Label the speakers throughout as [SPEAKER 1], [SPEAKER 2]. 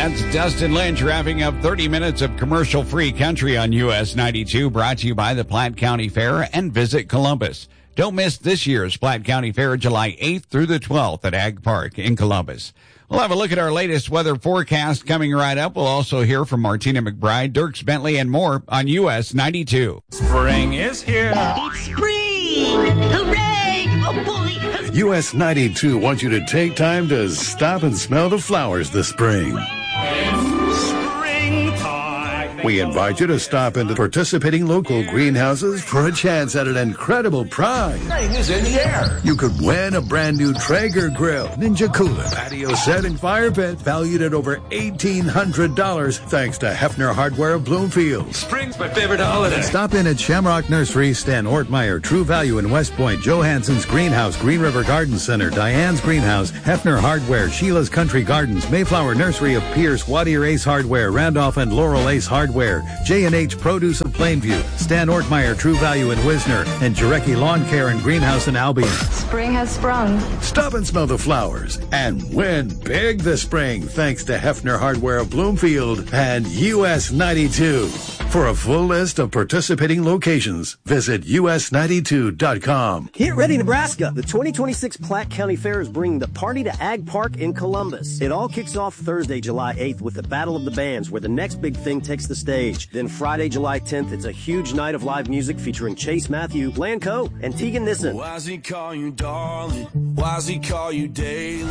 [SPEAKER 1] That's Dustin Lynch wrapping up 30 minutes of commercial-free country on US 92, brought to you by the Platte County Fair and Visit Columbus. Don't miss this year's Platte County Fair, July 8th through the 12th at Ag Park in Columbus. We'll have a look at our latest weather forecast coming right up. We'll also hear from Martina McBride, Dirks Bentley, and more on US 92.
[SPEAKER 2] Spring is here.
[SPEAKER 3] It's spring! Hooray! Oh, boy!
[SPEAKER 4] US 92 wants you to take time to stop and smell the flowers this spring. We invite you to stop into participating local greenhouses for a chance at an incredible prize.
[SPEAKER 2] Spring is in the air.
[SPEAKER 4] You could win a brand new Traeger grill, Ninja cooler, patio set, and fire pit valued at over $1,800 thanks to Hefner Hardware of Bloomfield.
[SPEAKER 2] Spring's my favorite holiday.
[SPEAKER 4] Stop in at Shamrock Nursery, Stan Ortmeyer, True Value in West Point, Johansson's Greenhouse, Green River Garden Center, Diane's Greenhouse, Hefner Hardware, Sheila's Country Gardens, Mayflower Nursery of Pierce, Wadier Ace Hardware, Randolph and Laurel Ace Hardware, J&H Produce of Plainview, Stan Ortmeyer, True Value in Wisner, and Jarecki Lawn Care and Greenhouse in Albion.
[SPEAKER 5] Spring has sprung.
[SPEAKER 4] Stop and smell the flowers and win big this spring thanks to Hefner Hardware of Bloomfield and US 92. For a full list of participating locations, visit us92.com.
[SPEAKER 6] Get ready, Nebraska! The 2026 Platte County Fair is bringing the party to Ag Park in Columbus. It all kicks off Thursday, July 8th with the Battle of the Bands, where the next big thing takes the stage. Then Friday, July 10th, it's a huge night of live music featuring Chase Matthew, Lan Coe, and Tegan Nissen.
[SPEAKER 7] Why's he call you darling? Why's he call you daily?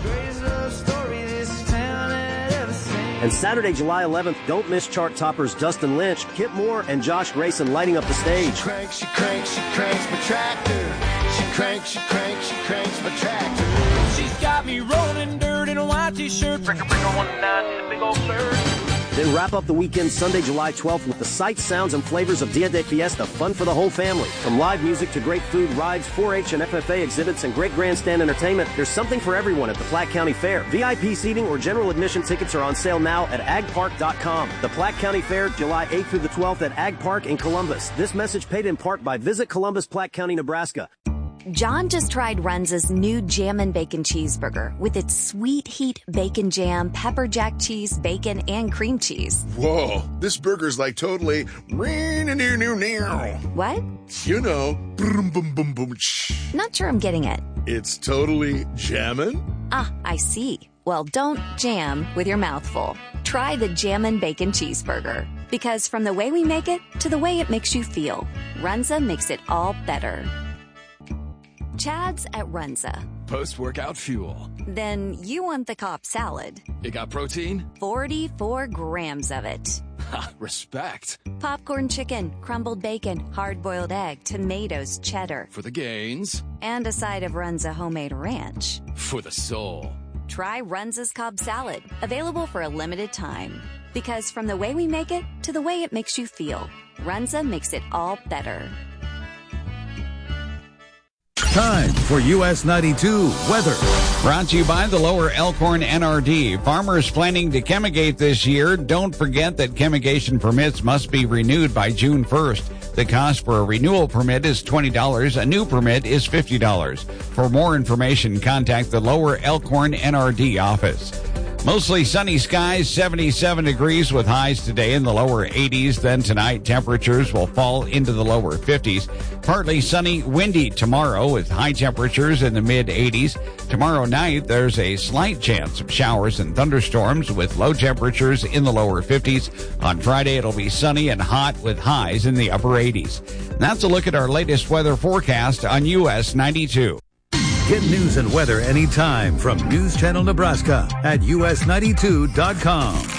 [SPEAKER 6] And Saturday, July 11th, don't miss chart toppers Dustin Lynch, Kip Moore, and Josh Grayson lighting up the stage.
[SPEAKER 8] She cranks my tractor. She cranks my tractor.
[SPEAKER 7] She's got me rolling dirt in a white t-shirt. Bring her 19 the big old bird.
[SPEAKER 6] Then wrap up the weekend Sunday, July 12th with the sights, sounds, and flavors of Dia de Fiesta, fun for the whole family. From live music to great food, rides, 4-H and FFA exhibits, and great grandstand entertainment, there's something for everyone at the Platte County Fair. VIP seating or general admission tickets are on sale now at agpark.com. The Platte County Fair, July 8th through the 12th at Ag Park in Columbus. This message paid in part by Visit Columbus, Platte County, Nebraska.
[SPEAKER 5] John just tried Runza's new Jammin' Bacon Cheeseburger with its sweet heat bacon jam, pepper jack cheese, bacon, and cream cheese.
[SPEAKER 9] Whoa, this burger's like totally...
[SPEAKER 5] What?
[SPEAKER 9] You know, boom, boom, boom, boom.
[SPEAKER 5] Not sure I'm getting it.
[SPEAKER 9] It's totally jammin'?
[SPEAKER 5] Ah, I see. Well, don't jam with your mouth full. Try the Jammin' Bacon Cheeseburger. Because from the way we make it to the way it makes you feel, Runza makes it all better. Chad's at Runza.
[SPEAKER 2] Post-workout fuel.
[SPEAKER 5] Then you want the Cobb salad.
[SPEAKER 2] It got protein?
[SPEAKER 5] 44 grams of it.
[SPEAKER 2] Ha, respect.
[SPEAKER 5] Popcorn chicken, crumbled bacon, hard-boiled egg, tomatoes, cheddar.
[SPEAKER 2] For the gains.
[SPEAKER 5] And a side of Runza homemade ranch.
[SPEAKER 2] For the soul.
[SPEAKER 5] Try Runza's Cobb salad. Available for a limited time. Because from the way we make it to the way it makes you feel, Runza makes it all better.
[SPEAKER 4] Time for US 92 weather.
[SPEAKER 1] Brought to you by the Lower Elkhorn NRD. Farmers planning to chemigate this year, don't forget that chemigation permits must be renewed by June 1st. The cost for a renewal permit is $20. A new permit is $50. For more information, contact the Lower Elkhorn NRD office. Mostly sunny skies, 77 degrees with highs today in the lower 80s. Then tonight, temperatures will fall into the lower 50s. Partly sunny, windy tomorrow with high temperatures in the mid-80s. Tomorrow night, there's a slight chance of showers and thunderstorms with low temperatures in the lower 50s. On Friday, it'll be sunny and hot with highs in the upper 80s. And that's a look at our latest weather forecast on US 92.
[SPEAKER 4] Get news and weather anytime from News Channel Nebraska at us92.com.